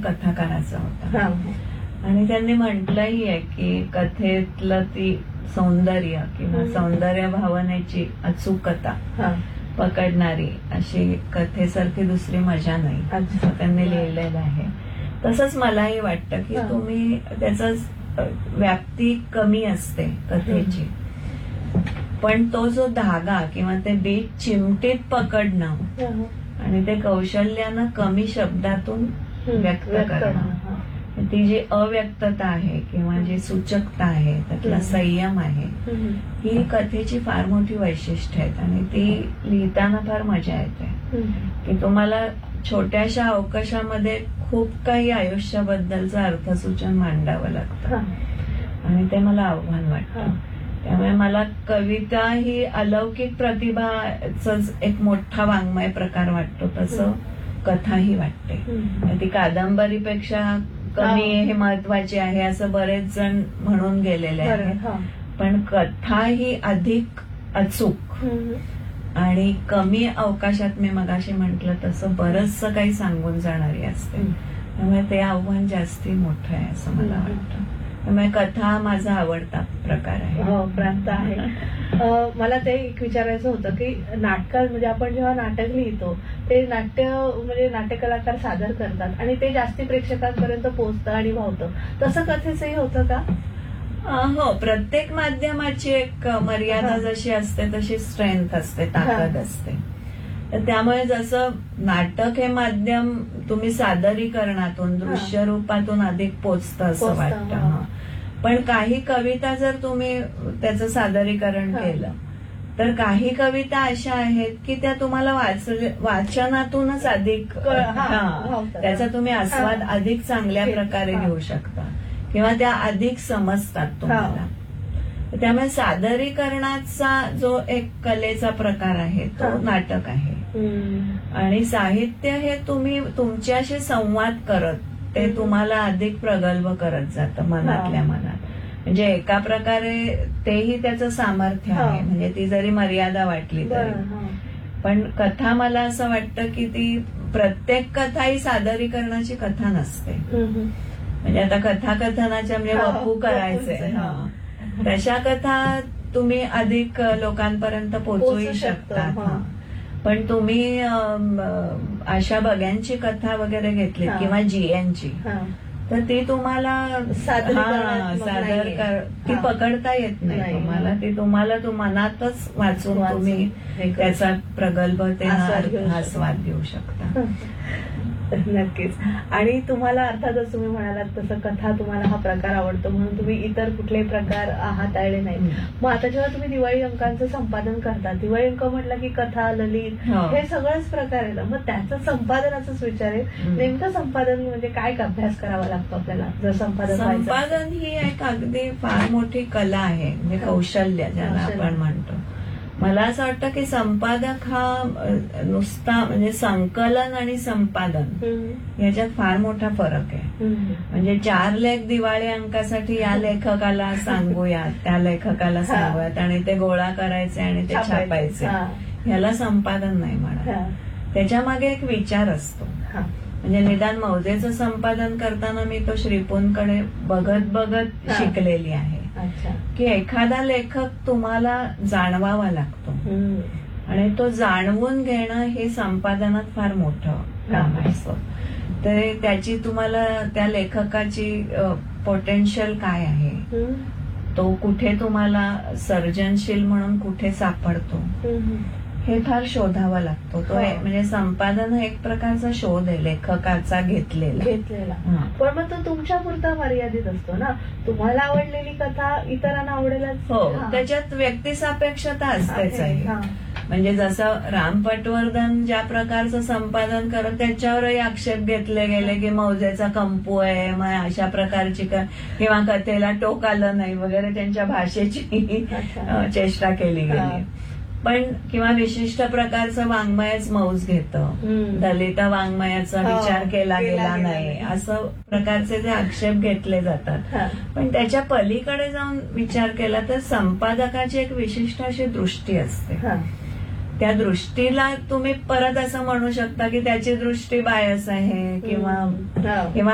कथाकाराचा होता आणि त्यांनी म्हटलंही आहे की कथेतलं ती सौंदर्य किंवा सौंदर्य भावनेची अचूकता पकडणारी अशी कथेसारखी दुसरी मजा नाही असं त्यांनी लिहिलेलं आहे. तसंच मलाही वाटतं की तुम्ही त्याचा व्याप्ती कमी असते कथेची, पण तो जो धागा किंवा ते बीट चिमटीत पकडणं आणि ते कौशल्यानं कमी शब्दातून व्यक्त करणं, ती जी अव्यक्तता आहे किंवा जी सूचकता आहे त्यातला संयम आहे, ही कथेची फार मोठी वैशिष्ट्य आहेत आणि ती लिहिताना फार मजा येते की तुम्हाला छोट्याशा अवकाशामध्ये खूप काही आयुष्याबद्दलचं अर्थसूचन मांडावं लागतं आणि ते मला आव्हान वाटतं. त्यामुळे मला कविता ही अलौकिक प्रतिभाच एक मोठा वाङ्मय प्रकार वाटतो, तसं कथाही वाटते. ती कादंबरीपेक्षा कमी हे महत्वाची आहे असं बरेच जण म्हणून गेलेले आहेत, पण कथा ही अधिक अचूक आणि कमी अवकाशात मी मगाशी म्हटलं तसं बरचसं काही सांगून जाणारी असते. त्यामुळे ते आव्हान जास्ती मोठं आहे असं मला वाटतं. त्यामुळे कथा माझा आवडता प्रकार आहे. प्रांत आहे. मला ते एक विचारायचं होतं की नाटकात म्हणजे आपण जेव्हा नाटक लिहितो ते नाट्य म्हणजे नाट्य कलाकार सादर करतात आणि ते जास्ती प्रेक्षकांपर्यंत पोहोचतं आणि भावतं, तसं कथेचंही होतं का? हो, प्रत्येक माध्यमाची एक मर्यादा जशी असते तशी स्ट्रेंथ असते, ताकद असते. तर त्यामुळे जसं नाटक हे माध्यम तुम्ही सादरीकरणातून दृश्य रूपातून अधिक पोचतं असं वाटतं, पण काही कविता जर तुम्ही त्याचं सादरीकरण केलं तर काही कविता अशा आहेत की त्या तुम्हाला वाचनातूनच अधिक त्याचा तुम्ही आस्वाद अधिक चांगल्या प्रकारे घेऊ शकता किंवा त्या अधिक समजतात तुम्हाला. त्यामुळे सादरीकरणाचा जो एक कलेचा प्रकार आहे तो नाटक आहे आणि साहित्य हे तुम्ही तुमच्याशी संवाद करत ते तुम्हाला अधिक प्रगल्भ करत जातं मनातल्या मनात. म्हणजे एका प्रकारे तेही त्याचं सामर्थ्य आहे, म्हणजे ती जरी मर्यादा वाटली तरी. पण कथा मला असं वाटतं की ती प्रत्येक कथा ही सादरीकरणाची कथा नसते. म्हणजे आता कथाकथनाच्या म्हणजे वपू करायचे तशा कथा तुम्ही अधिक लोकांपर्यंत पोहोचू शकता. पण तुम्ही आशा बग्यांची कथा वगैरे घेतली किंवा जीएनची तर ती तुम्हाला ती पकडता येत नाही तुम्हाला, ती तुम्हाला मनातच वाचून तुम्ही त्याचा प्रगल्भतेने आस्वाद घेऊ शकता. नक्कीच. आणि तुम्हाला अर्थातच तुम्ही म्हणालात तसं कथा तुम्हाला हा प्रकार आवडतो म्हणून तुम्ही इतर कुठलेही प्रकार हाताळले नाही. मग आता जेव्हा तुम्ही दिवाळी अंकांचं संपादन करता, दिवाळी अंक म्हटलं की कथा, ललित हे सगळंच प्रकार येतं, मग त्याचं संपादनाचंच विचारेल. नेमकं संपादन म्हणजे काय अभ्यास करावा लागतो आपल्याला जर संपादन ही एक अगदी फार मोठी कला आहे, म्हणजे कौशल्य ज्याला आपण म्हणतो. मला असं वाटतं की संपादक हा नुसता म्हणजे संकलन आणि संपादन याच्यात फार मोठा फरक आहे. म्हणजे 4 लेख दिवाळी अंकासाठी या लेखकाला सांगूयात, त्या लेखकाला सांगूयात आणि ते गोळा करायचे आणि ते छापायचे, ह्याला संपादन नाही म्हणत. त्याच्या मागे एक विचार असतो. म्हणजे निदान मौजेचं संपादन करताना मी तो श्रीपूंकडे बघत बघत शिकलेली आहे की एखादा लेखक तुम्हाला जाणवावा लागतो आणि तो जाणवून घेणं हे संपादनात फार मोठं काम असतं. तर त्याची तुम्हाला त्या लेखकाची पोटेन्शियल काय आहे, तो कुठे तुम्हाला सर्जनशील म्हणून कुठे सापडतो हे फार शोधावा लागतो. तो म्हणजे संपादन हा एक प्रकारचा शोध आहे लेखकाचा घेतलेला. पण मग तो तुमच्या पुरता मर्यादित असतो ना, तुम्हाला आवडलेली कथा इतरांना आवडेलच. हो, त्याच्यात व्यक्तिसापेक्षता असतेच आहे. म्हणजे जसं राम पटवर्धन ज्या प्रकारचं संपादन करत त्याच्यावरही आक्षेप घेतले गेले की मौजेचा कंपू आहे, मग अशा प्रकारची किंवा कथेला टोक आलं नाही वगैरे त्यांच्या भाषेची चेष्टा केली गेली. पण किंवा विशिष्ट प्रकारचं वाङ्मयच मौज घेतं, दलित वाङ्मयाचा विचार केला गेला नाही, असं प्रकारचे जे आक्षेप घेतले जातात. पण त्याच्या पलीकडे जाऊन विचार केला तर संपादकाची एक विशिष्ट अशी दृष्टी असते. त्या दृष्टीला तुम्ही परत असं म्हणू शकता की त्याची दृष्टी बायस आहे किंवा